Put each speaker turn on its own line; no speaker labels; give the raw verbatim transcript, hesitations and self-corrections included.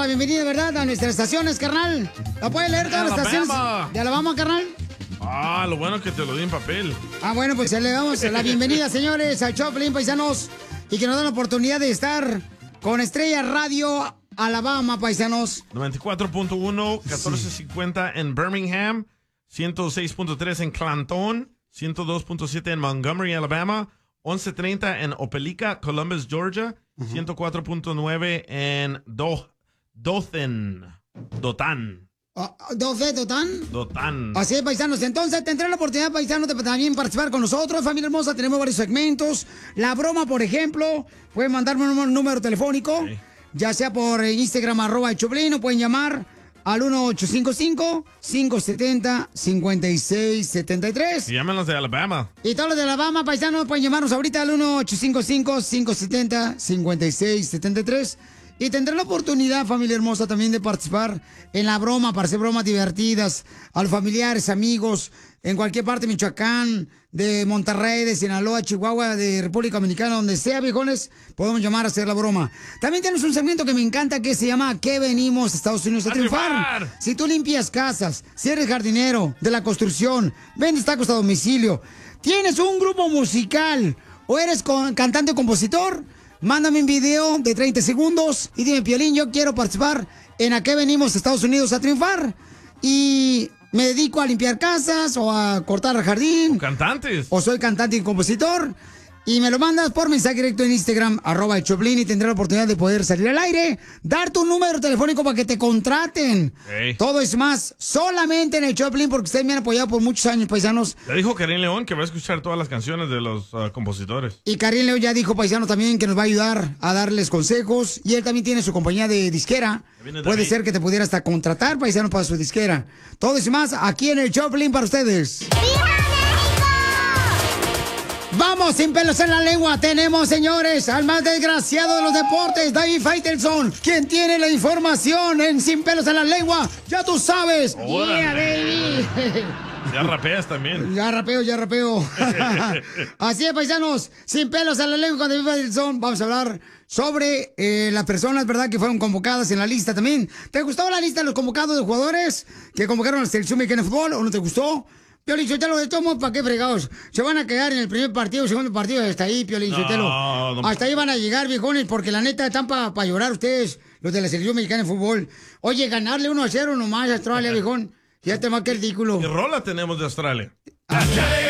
la bienvenida, ¿verdad? A nuestras estaciones, carnal. ¿La puede leer todas las estaciones de Alabama, carnal?
Ah, lo bueno que te lo di en papel.
Ah, bueno, pues le damos la bienvenida, señores, al Choplin, paisanos. Y que nos den la oportunidad de estar con Estrella Radio Alabama, paisanos.
noventa y cuatro punto uno, catorce cincuenta en Birmingham, ciento seis punto tres en Clanton, ciento dos punto siete en Montgomery, Alabama, once treinta en Opelika, Columbus, Georgia, uh-huh. ciento cuatro punto nueve en Do Dothan, Dothan.
¿Doce, Dothan?
Dothan.
Así es, paisanos. Entonces, tendrán la oportunidad, paisanos, de también participar con nosotros. Familia hermosa, tenemos varios segmentos. La broma, por ejemplo, pueden mandarme un número telefónico, sí. ya sea por Instagram, arroba el Choplin, o pueden llamar al uno ocho cinco cinco, cinco siete cero, cinco seis siete tres.
Y llámenos de Alabama.
Y todos los de Alabama, paisanos, pueden llamarnos ahorita al uno ocho cinco cinco, cinco siete cero, cinco seis siete tres. Y tendrán la oportunidad, familia hermosa, también de participar en la broma, para hacer bromas divertidas a los familiares, amigos, en cualquier parte de Michoacán, de Monterrey, de Sinaloa, Chihuahua, de República Dominicana, donde sea, viejones, podemos llamar a hacer la broma. También tenemos un segmento que me encanta que se llama ¿A qué venimos a Estados Unidos a, a triunfar? triunfar? Si tú limpias casas, si eres jardinero de la construcción, vendes tacos a domicilio, tienes un grupo musical o eres con, cantante o compositor, mándame un video de treinta segundos y dime, Piolín, yo quiero participar en ¿A qué venimos a Estados Unidos a triunfar? Y me dedico a limpiar casas o a cortar el jardín.
O cantantes.
O soy cantante y compositor. Y me lo mandas por mensaje directo en Instagram, arroba el Choplin, y tendré la oportunidad de poder salir al aire, dar tu número telefónico para que te contraten. Hey. Todo es más, solamente en el Choplin, porque ustedes me han apoyado por muchos años, paisanos.
Ya dijo Karim León que va a escuchar todas las canciones de los uh, compositores.
Y Karim León ya dijo, paisanos, también que nos va a ayudar a darles consejos. Y él también tiene su compañía de disquera. Puede ser que te pudiera hasta contratar, paisanos, para su disquera. Todo es más, aquí en el Choplin para ustedes. Vamos, sin pelos en la lengua, tenemos, señores, al más desgraciado de los deportes, David Faitelson, quien tiene la información en Sin Pelos en la Lengua. Ya tú sabes. Yeah, baby.
Ya rapeas también.
Ya rapeo, ya rapeo. Así es, paisanos, Sin Pelos en la Lengua con David Faitelson. Vamos a hablar sobre eh, las personas, ¿verdad?, que fueron convocadas en la lista también. ¿Te gustó la lista de los convocados de jugadores que convocaron a la selección mexicana de fútbol o no te gustó? Piolín Sotelo, de todos, ¿para qué fregados? Se van a quedar en el primer partido, segundo partido, hasta ahí, Piolín Sotelo. No, no, hasta ahí van a llegar, viejones, porque la neta están para pa llorar ustedes, los de la selección mexicana de fútbol. Oye, ganarle uno a cero nomás a Australia, viejón, ya te va a quedar ridículo.
¿Qué rola tenemos de Australia?